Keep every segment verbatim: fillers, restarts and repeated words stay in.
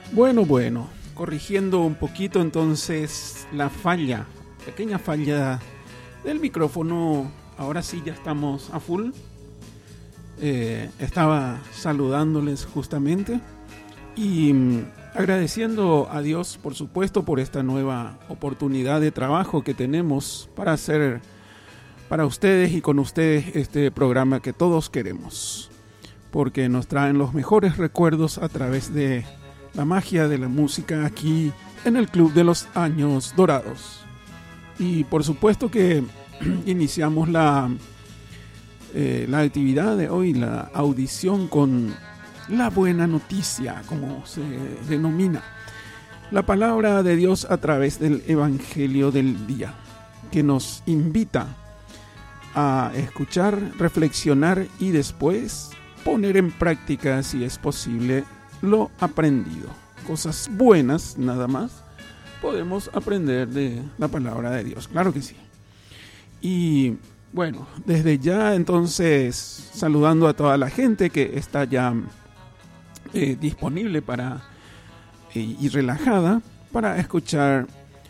Bueno, bueno, corrigiendo un poquito entonces la falla, pequeña falla del micrófono. Ahora sí ya estamos a full. Eh, estaba saludándoles justamente y mm, agradeciendo a Dios, por supuesto, por esta nueva oportunidad de trabajo que tenemos para hacer para ustedes y con ustedes este programa que todos queremos, porque nos traen los mejores recuerdos a través de la magia de la música aquí en el Club de los Años Dorados. Y por supuesto que iniciamos la, eh, la actividad de hoy, la audición con la buena noticia, como se denomina, la palabra de Dios a través del Evangelio del día, que nos invita a escuchar, reflexionar y después poner en práctica, si es posible, lo aprendido. Cosas buenas, nada más, podemos aprender de la palabra de Dios, claro que sí. Y bueno, desde ya entonces, saludando a toda la gente que está ya eh, disponible para eh, y relajada para escuchar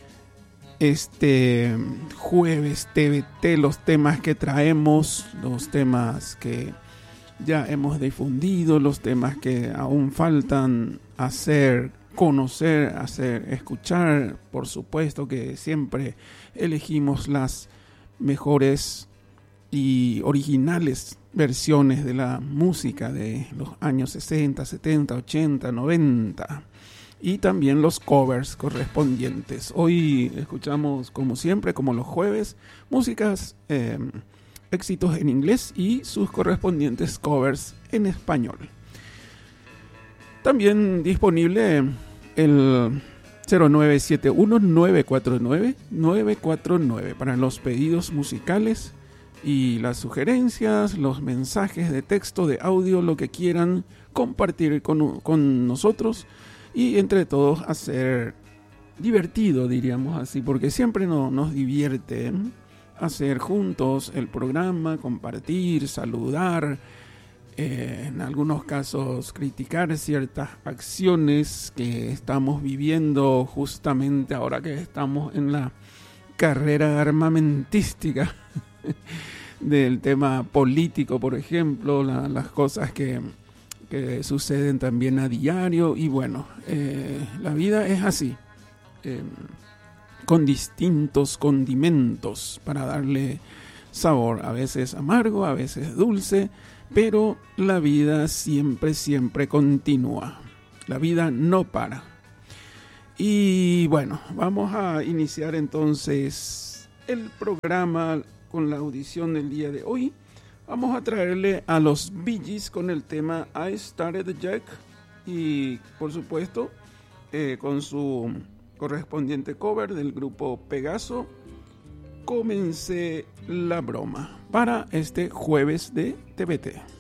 este jueves T V T, los temas que traemos, los temas que ya hemos difundido, los temas que aún faltan hacer conocer, hacer escuchar. Por supuesto que siempre elegimos las mejores y originales versiones de la música de los años sesenta, setenta, ochenta, noventa. Y también los covers correspondientes. Hoy escuchamos, como siempre, como los jueves, músicas, eh, éxitos en inglés y sus correspondientes covers en español. También disponible el cero nueve siete uno, nueve cuatro nueve, nueve cuatro nueve para los pedidos musicales y las sugerencias, los mensajes de texto, de audio, lo que quieran compartir con, con nosotros. Y entre todos hacer divertido, diríamos así, porque siempre no, nos divierte ¿eh? hacer juntos el programa, compartir, saludar, eh, en algunos casos criticar ciertas acciones que estamos viviendo justamente ahora que estamos en la carrera armamentística del tema político, por ejemplo, la, las cosas que... que suceden también a diario. Y bueno, eh, la vida es así, eh, con distintos condimentos para darle sabor, a veces amargo, a veces dulce, pero la vida siempre, siempre continúa, la vida no para. Y bueno, vamos a iniciar entonces el programa con la audición del día de hoy. Vamos a traerle a los Bee Gees con el tema I Started Jack y por supuesto eh, con su correspondiente cover del grupo Pegaso, Comencé la broma, para este jueves de T V T.